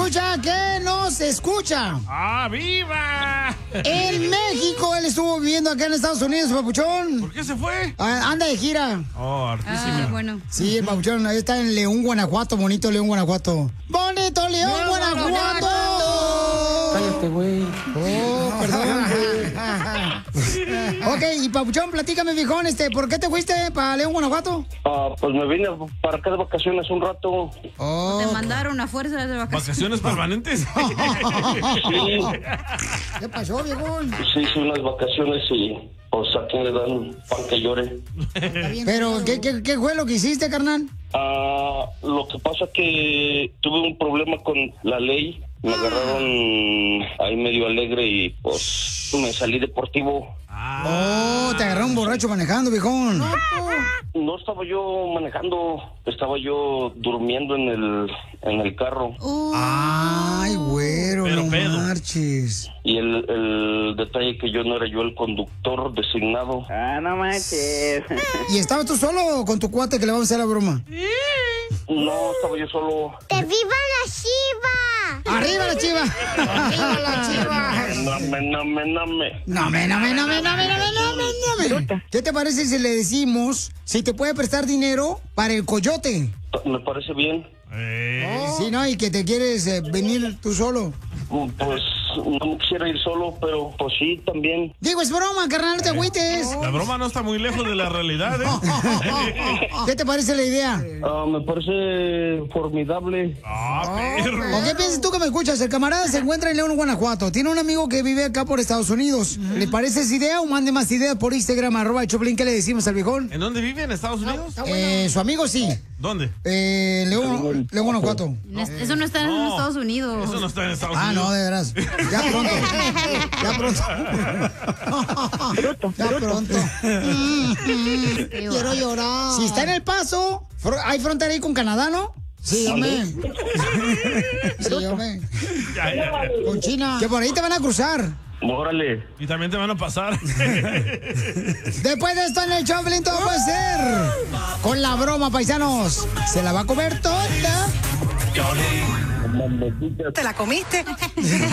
escucha que nos escucha. ¡Ah, viva! En México, él estuvo viviendo acá en Estados Unidos, papuchón. ¿Por qué se fue? Anda de gira. Oh, artísima. Bueno. Sí, el papuchón, ahí está en León, Guanajuato, bonito León, Guanajuato. ¡Bonito León, Guanajuato! Cállate, güey. Oh, perdón, güey. Ok, y papuchón, platícame, viejón, ¿por qué te fuiste para León, Guanajuato? Pues me vine para acá de vacaciones un rato. Oh. Te mandaron a fuerza de vacaciones. ¿Vacaciones permanentes? Sí, ¿Qué pasó, viejón? sí, hice unas vacaciones y pues a quien le dan pan que llore. Pero, ¿qué fue lo que hiciste, carnal? Lo que pasa que tuve un problema con la ley. Me agarraron ahí medio alegre y pues me salí deportivo. Oh, te agarró un borracho manejando, viejón. No estaba yo manejando, estaba yo durmiendo en el carro. Ay, güero, Pero no pedo. marches. Y el detalle que yo no era yo el conductor designado. No manches. ¿Y estabas tú solo o con tu cuate que le vamos a hacer la broma? No, estaba yo solo. ¡Que viva la Chiva! ¡Arriba la Chiva! ¡Arriba la Chiva! No me. ¿Qué te parece si le decimos si te puede prestar dinero para el coyote? Me parece bien. Sí, ¿no? Y que te quieres venir tú solo. Pues no me quisiera ir solo, pero pues sí, también. Digo, es broma, carnal, no te agüites. La broma no está muy lejos de la realidad, ¿eh? ¿Qué te parece la idea? Me parece formidable. Perro. ¿O qué piensas tú que me escuchas? El camarada se encuentra en León, Guanajuato. Tiene un amigo que vive acá por Estados Unidos. ¿Le parece esa idea o mande más ideas por Instagram, @Choplin? ¿Qué le decimos al viejón? ¿En dónde vive? ¿En Estados Unidos? Su amigo sí. ¿Dónde? León, Guanajuato. Eso no está en No, Estados Unidos. Eso no está en Estados Ah, Unidos. no, de veras. Ya pronto. Ya pronto. Quiero llorar. Si está en El Paso, hay frontera ahí con Canadá, ¿no? Sí, hombre. Sí, hombre. Ya. Con China. Que por ahí te van a cruzar. Órale. Y también te van a pasar. Después de esto en el Choplin todo puede ser. Con la broma, paisanos. Se la va a comer toda. ¿Te la comiste?